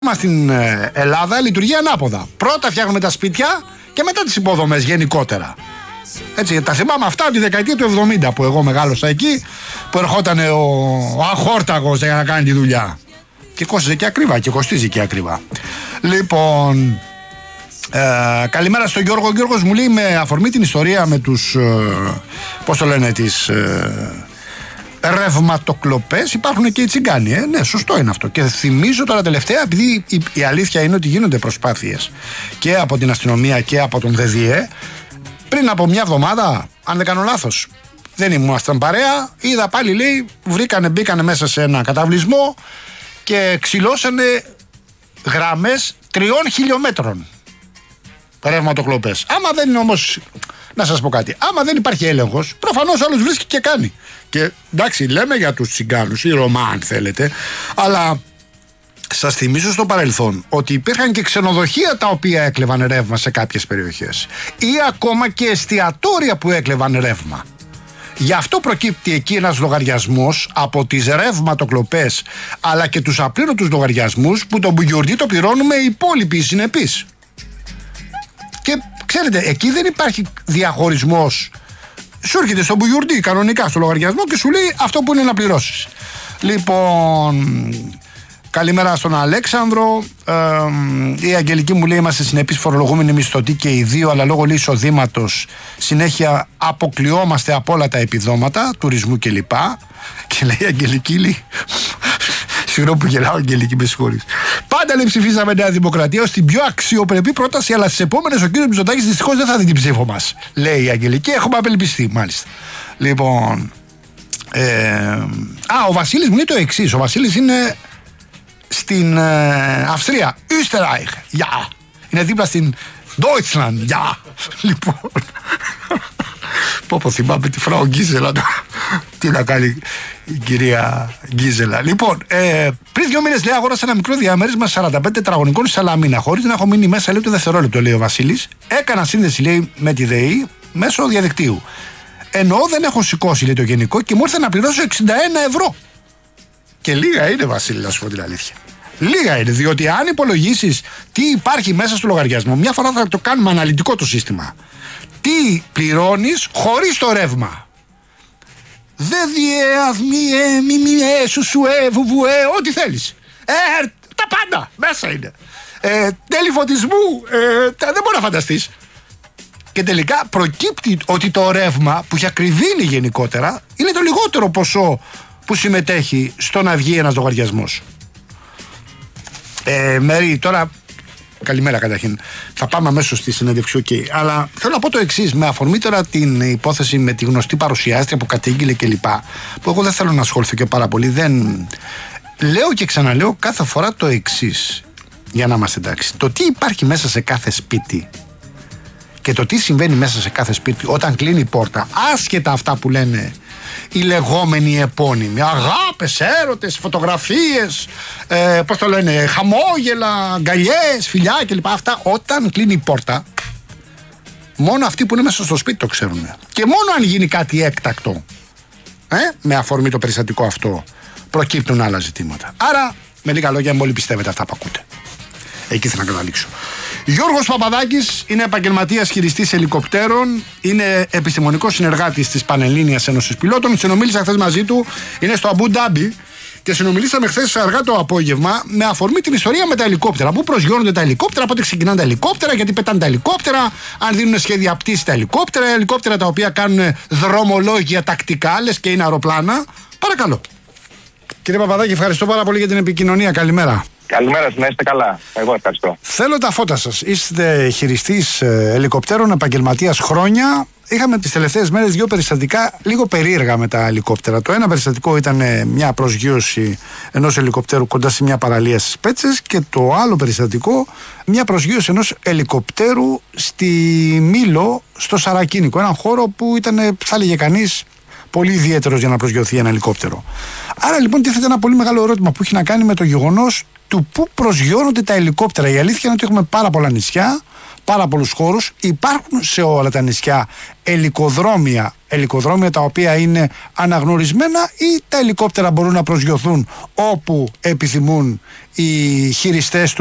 Στην Ελλάδα λειτουργεί ανάποδα. Πρώτα φτιάχνουμε τα σπίτια και μετά τις υποδομές γενικότερα. Έτσι, τα θυμάμαι αυτά από τη δεκαετία του 70 που εγώ μεγάλωσα εκεί, που ερχόταν ο αχόρταγος για να κάνει τη δουλειά. Και κόστιζε και ακριβά και κοστίζει και ακριβά. Λοιπόν, καλημέρα στον Γιώργο. Ο Γιώργος μου λέει με αφορμή την ιστορία με τους, πώς το λένε, τις ρευματοκλοπές, υπάρχουν και οι τσιγκάνοι. Ναι, σωστό είναι αυτό. Και θυμίζω τώρα τελευταία, επειδή η αλήθεια είναι ότι γίνονται προσπάθειες και από την αστυνομία και από τον ΔΔΕ. Πριν από μια εβδομάδα, αν δεν κάνω λάθος, δεν ήμασταν παρέα, είδα πάλι, λέει, μπήκανε μέσα σε ένα καταβλισμό και ξυλώσανε γραμμές 3 χιλιόμετρων ρευματοκλοπές. Άμα δεν είναι όμως, να σας πω κάτι, άμα δεν υπάρχει έλεγχος, προφανώς άλλος βρίσκει και κάνει. Και εντάξει, λέμε για τους τσιγκάνους ή Ρωμά αν θέλετε, αλλά σας θυμίζω στο παρελθόν ότι υπήρχαν και ξενοδοχεία τα οποία έκλεβαν ρεύμα σε κάποιες περιοχές ή ακόμα και εστιατόρια που έκλεβαν ρεύμα. Γι' αυτό προκύπτει εκεί ένας λογαριασμός από τις ρευματοκλοπές αλλά και τους απλήρωτους λογαριασμούς που τον μπουγιουρντή το πληρώνουμε οι υπόλοιποι, οι συνεπείς. Και ξέρετε, εκεί δεν υπάρχει διαχωρισμός. Σου έρχεται στον μπουγιουρντή κανονικά στο λογαριασμό και σου λέει αυτό που είναι να πληρώσεις. Λοιπόν, καλημέρα στον Αλέξανδρο. Η Αγγελική μου λέει είμαστε συνεπείς φορολογούμενοι μισθωτοί και οι δύο, αλλά λόγω εισοδήματος συνέχεια αποκλειόμαστε από όλα τα επιδόματα, τουρισμού κλπ. Και λέει η Αγγελική, λέει, συγγνώμη που γελάω, Αγγελική, με συγχωρείς. Πάντα λέει ψηφίσαμε Νέα Δημοκρατία ως την πιο αξιοπρεπή πρόταση, αλλά στις επόμενες ο κύριος Μητσοτάκης δυστυχώς δεν θα δει την ψήφο μας. Λέει η Αγγελική, έχουμε απελπιστεί, μάλιστα. Λοιπόν. Ο Βασίλης μου λέει το εξής. Ο Βασίλης είναι στην Αυστρία. Österreich. Ja. Είναι δίπλα στην Deutschland. Ja. Λοιπόν. Πω θυμάμαι τη φράου Γκίζελα. Τι να κάνει η κυρία Γκίζελα. Λοιπόν, πριν 2 μήνες λέει αγόρασα ένα μικρό διαμέρισμα 45 τετραγωνικών στη Σαλαμίνα. Χωρίς να έχω μείνει μέσα, λέει, το δευτερόλεπτο, λέει ο Βασίλης. Έκανα σύνδεση, λέει, με τη ΔΕΗ μέσω διαδικτύου. Ενώ δεν έχω σηκώσει, λέει, το γενικό και μου ήρθε να πληρώσω 61 ευρώ. Και λίγα είναι, Βασίλη, να σου πω την αλήθεια. Λίγα είναι, διότι αν υπολογίσεις τι υπάρχει μέσα στο λογαριασμό, μια φορά θα το κάνουμε αναλυτικό το σύστημα. Τι πληρώνεις χωρίς το ρεύμα. Ό,τι θέλεις. Τα πάντα μέσα είναι. Τέλη φωτισμού, δεν μπορεί να φανταστείς. Και τελικά προκύπτει ότι το ρεύμα που έχει ακριβήνει γενικότερα είναι το λιγότερο ποσό που συμμετέχει στο να βγει ένας λογαριασμός. Μέρη, τώρα καλημέρα καταρχήν. Θα πάμε αμέσως στη συνέντευξη, okay. Αλλά θέλω να πω το εξής, με αφορμή τώρα την υπόθεση με τη γνωστή παρουσιάστρια που κατήγγειλε κλπ. Που εγώ δεν θέλω να ασχοληθώ και πάρα πολύ. Λέω και ξαναλέω κάθε φορά το εξής, για να είμαστε εντάξει. Το τι υπάρχει μέσα σε κάθε σπίτι και το τι συμβαίνει μέσα σε κάθε σπίτι όταν κλείνει η πόρτα, άσχετα αυτά που λένε οι λεγόμενοι επώνυμοι, αγάπες, έρωτες, φωτογραφίες, πώς το λένε, χαμόγελα, αγκαλιές, φιλιά κλπ. Αυτά όταν κλείνει η πόρτα, μόνο αυτοί που είναι μέσα στο σπίτι το ξέρουν. Και μόνο αν γίνει κάτι έκτακτο, με αφορμή το περιστατικό αυτό, προκύπτουν άλλα ζητήματα. Άρα, με λίγα λόγια, όλοι πιστεύετε αυτά που ακούτε. Εκεί θέλω να καταλήξω. Γιώργος Παπαδάκης είναι επαγγελματίας χειριστής ελικοπτέρων, είναι επιστημονικός συνεργάτης της Πανελλήνιας Ένωσης Πιλότων. Συνομίλησα χθες μαζί του, είναι στο Αμπού Ντάμπι και συνομιλήσαμε χθες αργά το απόγευμα με αφορμή την ιστορία με τα ελικόπτερα. Πού προσγειώνονται τα ελικόπτερα, πότε ξεκινάνε τα ελικόπτερα, γιατί πετάνε τα ελικόπτερα, αν δίνουν σχέδια πτήση τα ελικόπτερα τα οποία κάνουν δρομολόγια τακτικά, λες και είναι αεροπλάνα. Παρακαλώ. Κύριε Παπαδάκη, ευχαριστώ πάρα πολύ για την επικοινωνία. Καλημέρα. Καλημέρα σας, να είστε καλά. Εγώ ευχαριστώ. Θέλω τα φώτα σας. Είστε χειριστής ελικοπτέρων, επαγγελματίας χρόνια. Είχαμε τις τελευταίες μέρες 2 περιστατικά λίγο περίεργα με τα ελικόπτερα. Το ένα περιστατικό ήταν μια προσγείωση ενός ελικοπτέρου κοντά σε μια παραλία στις Πέτσες και το άλλο περιστατικό μια προσγείωση ενός ελικοπτέρου στη Μήλο, στο Σαρακίνικο. Έναν χώρο που ήταν, θα έλεγε κανείς, πολύ ιδιαίτερος για να προσγειωθεί ένα ελικόπτερο. Άρα λοιπόν τίθεται ένα πολύ μεγάλο ερώτημα που έχει να κάνει με το γεγονός του πού προσγειώνονται τα ελικόπτερα. Η αλήθεια είναι ότι έχουμε πάρα πολλά νησιά, πάρα πολλούς χώρους. Υπάρχουν σε όλα τα νησιά ελικοδρόμια ελικοδρόμια τα οποία είναι αναγνωρισμένα, ή τα ελικόπτερα μπορούν να προσγειωθούν όπου επιθυμούν οι χειριστές